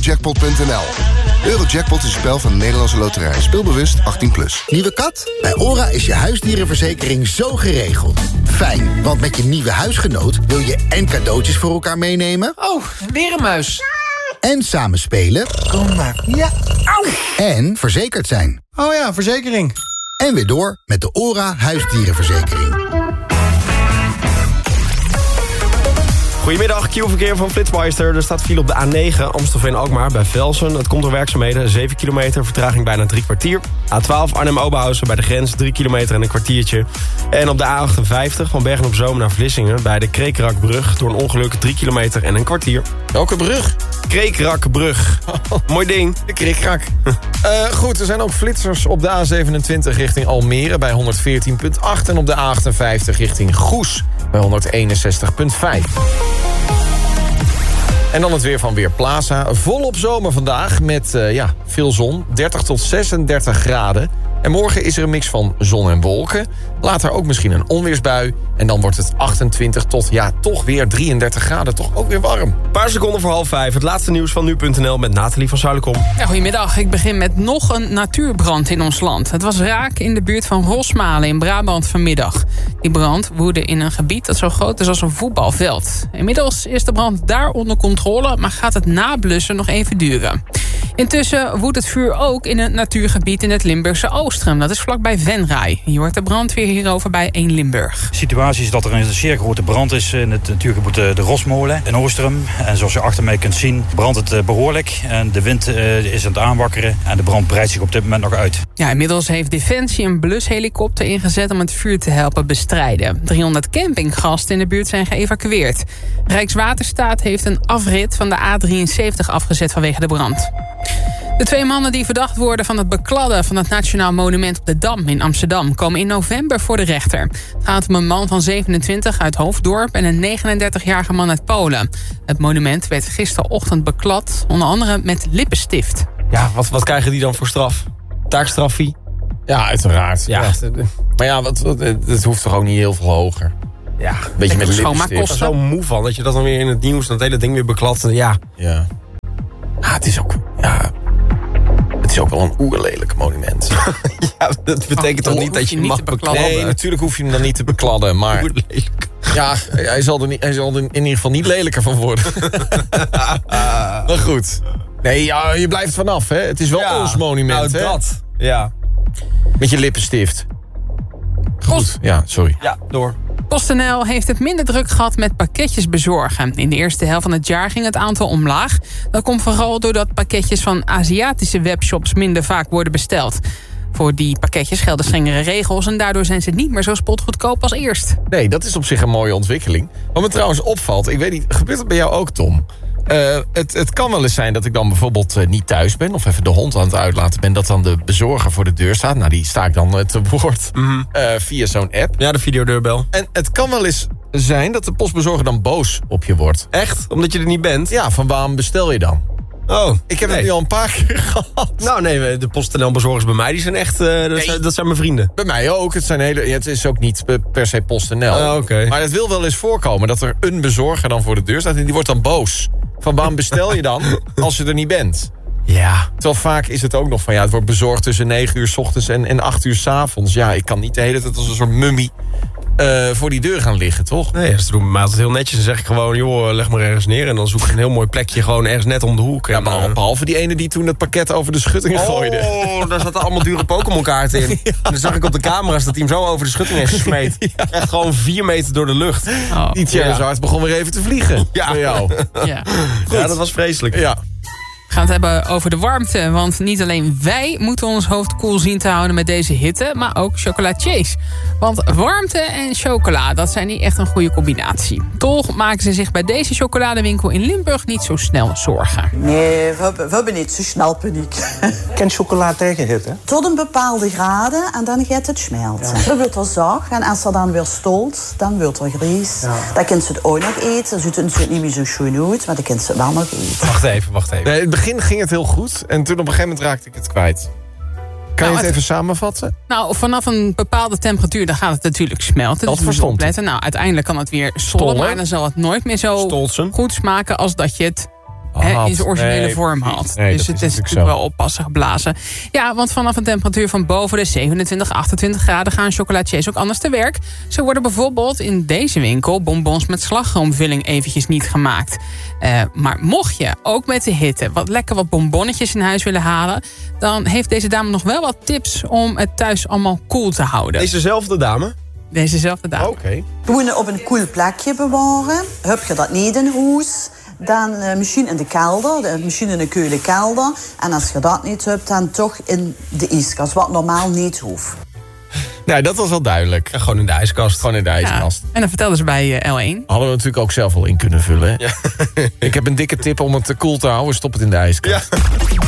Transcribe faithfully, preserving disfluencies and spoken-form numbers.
Eurojackpot punt n l. Eurojackpot is een spel van de Nederlandse Loterij. Speelbewust achttien plus. Nieuwe kat? Bij OHRA is je huisdierenverzekering zo geregeld. Fijn, want met je nieuwe huisgenoot wil je en cadeautjes voor elkaar meenemen. Oh, weer een muis. En samen spelen. Kom maar. Ja. Au. En verzekerd zijn. Oh ja, verzekering. En weer door met de OHRA huisdierenverzekering. Goedemiddag, Q-verkeer van Flitsmeister. Er staat file op de A negen, Amstelveen-Alkmaar bij Velsen. Het komt door werkzaamheden, zeven kilometer, vertraging bijna drie kwartier. A twaalf Arnhem-Oberhausen bij de grens, drie kilometer en een kwartiertje. En op de A achtenvijftig van Bergen-op-Zoom naar Vlissingen... bij de Kreekrakbrug door een ongeluk, drie kilometer en een kwartier. Welke brug? Kreekrakbrug. Oh. Mooi ding. De Kreekrak. uh, goed, er zijn ook flitsers op de A zevenentwintig richting Almere bij honderdveertien komma acht... en op de A achtenvijftig richting Goes bij honderdeenenzestig komma vijf. En dan het weer van Weerplaza. Volop zomer vandaag met uh, ja, veel zon, dertig tot zesendertig graden. En morgen is er een mix van zon en wolken. Later ook misschien een onweersbui. En dan wordt het achtentwintig tot, ja, toch weer drieëndertig graden. Toch ook weer warm. Een paar seconden voor half vijf. Het laatste nieuws van nu punt n l met Nathalie van Zuilenkom. Ja, goedemiddag. Ik begin met nog een natuurbrand in ons land. Het was raak in de buurt van Rosmalen in Brabant vanmiddag. Die brand woedde in een gebied dat zo groot is als een voetbalveld. Inmiddels is de brand daar onder controle, maar gaat het nablussen nog even duren. Intussen woedt het vuur ook in een natuurgebied in het Limburgse Oostrum. Dat is vlakbij Venray. Hier hoort de brandweer hierover bij één Limburg. De situatie is dat er een zeer grote brand is in het natuurgebied de Rosmolen in Oostrum. En zoals je achter mij kunt zien, brandt het behoorlijk. En de wind is aan het aanwakkeren en de brand breidt zich op dit moment nog uit. Ja, inmiddels heeft Defensie een blushelikopter ingezet om het vuur te helpen bestrijden. driehonderd campinggasten in de buurt zijn geëvacueerd. Rijkswaterstaat heeft een afrit van de A drieënzeventig afgezet vanwege de brand. De twee mannen die verdacht worden van het bekladden van het Nationaal Monument op de Dam in Amsterdam komen in november voor de rechter. Het gaat om een man van zevenentwintig uit Hoofddorp en een negenendertigjarige man uit Polen. Het monument werd gisterochtend beklad, onder andere met lippenstift. Ja, wat, wat krijgen die dan voor straf? Taakstraffie? Ja, uiteraard. Ja. Ja. Maar ja, wat, wat, het hoeft toch ook niet heel veel hoger? Ja, beetje met lippenstift. Ik ben er zo moe van dat je dat dan weer in het nieuws en dat hele ding weer bekladt. Ja. Ja. Ah, het is ook... Ja... Het is ook wel een oerlelijk monument. Ja, dat betekent oh, toch niet dat je hem mag bekladden? Nee, natuurlijk hoef je hem dan niet te bekladden, maar... Oerlelijk. Ja, hij zal, er niet, hij zal er in ieder geval niet lelijker van worden. Maar goed. Nee, ja, je blijft vanaf, hè. Het is wel ja, ons monument, nou, hè. dat. Ja. Met je lippenstift. Goed, Post. ja, sorry. Ja, door. PostNL heeft het minder druk gehad met pakketjes bezorgen. In de eerste helft van het jaar ging het aantal omlaag. Dat komt vooral doordat pakketjes van Aziatische webshops minder vaak worden besteld. Voor die pakketjes gelden strengere regels en daardoor zijn ze niet meer zo spotgoedkoop als eerst. Nee, dat is op zich een mooie ontwikkeling. Wat me trouwens opvalt, ik weet niet, gebeurt dat bij jou ook, Tom? Uh, het, het kan wel eens zijn dat ik dan bijvoorbeeld uh, niet thuis ben... of even de hond aan het uitlaten ben... dat dan de bezorger voor de deur staat. Nou, die sta ik dan uh, te woord mm-hmm. uh, via zo'n app. Ja, de videodeurbel. En het kan wel eens zijn dat de postbezorger dan boos op je wordt. Echt? Omdat je er niet bent? Ja, van waarom bestel je dan? Oh, ik heb nee. het nu al een paar keer gehad. Nou nee, de PostNL-bezorgers bij mij, die zijn echt, uh, dat, nee. zijn, dat zijn mijn vrienden. Bij mij ook. Het, zijn hele, het is ook niet per se PostNL. Uh, okay. Maar het wil wel eens voorkomen dat er een bezorger dan voor de deur staat... en die wordt dan boos. Van waarom bestel je dan als je er niet bent? Ja. Terwijl vaak is het ook nog van... ja, het wordt bezorgd tussen negen uur 's ochtends en, en acht uur 's avonds. Ja, ik kan niet de hele tijd als een soort mummie... Uh, voor die deur gaan liggen, toch? Nee, ze doen bij mij altijd heel netjes. Dan zeg ik gewoon, joh, leg maar ergens neer. En dan zoek ik een heel mooi plekje gewoon ergens net om de hoek. Ja, en, maar behalve die ene die toen het pakket over de schutting oh, gooide. Oh, daar zaten allemaal dure Pokémon-kaarten in. Ja. En dan zag ik op de camera's dat hij hem zo over de schutting heeft gesmeed. Ja. Echt gewoon vier meter door de lucht. Oh. Die Charizard ja. begon weer even te vliegen. Ja. Bij jou. Ja. Ja, dat was vreselijk. Ja. We gaan het hebben over de warmte. Want niet alleen wij moeten ons hoofd koel zien te houden met deze hitte... maar ook chocolatiers. Want warmte en chocola, dat zijn niet echt een goede combinatie. Toch maken ze zich bij deze chocoladewinkel in Limburg niet zo snel zorgen. Nee, we, we hebben niet zo snel paniek. Ken chocola tegen hitte? Tot een bepaalde graden en dan gaat het smelten. Ja. Dan wordt er zacht en als er dan weer stolt, dan wordt er gries. Ja. Dan kan ze het ook nog eten. Ze doen het niet meer zo schoon uit, maar dan kan ze het wel nog eten. Wacht even, wacht even. Nee, in het begin ging het heel goed en toen op een gegeven moment raakte ik het kwijt. Kan nou, je het, het even samenvatten? Nou, vanaf een bepaalde temperatuur dan gaat het natuurlijk smelten. Dat dus verstond opletten. Nou, uiteindelijk kan het weer stollen, maar dan zal het nooit meer zo Stolsen. goed smaken als dat je het hè, in zijn originele Nee, vorm had. nee, dus dat het is is natuurlijk natuurlijk zo. wel oppassen geblazen. Ja, want vanaf een temperatuur van boven de zevenentwintig, achtentwintig graden... gaan chocolatiers ook anders te werk. Zo worden bijvoorbeeld in deze winkel bonbons met slagroomvulling eventjes niet gemaakt. Uh, maar mocht je ook met de hitte wat lekker wat bonbonnetjes in huis willen halen... dan heeft deze dame nog wel wat tips om het thuis allemaal koel te houden. Dezezelfde dame? Dezezelfde dame. Oké. Okay. Gewoon op een koel plekje bewaren. Heb je dat niet in huis, dan uh, misschien in de kelder, de, misschien in een keulen kelder. En als je dat niet hebt, dan toch in de ijskast, wat normaal niet hoeft. Nou, dat was wel duidelijk. Ja, gewoon in de ijskast. Gewoon in de ijskast. Ja, en dan vertelden ze bij uh, L één. Hadden we natuurlijk ook zelf wel in kunnen vullen. Hè? Ja. Ik heb een dikke tip om het koel te houden. Stop het in de ijskast. Ja.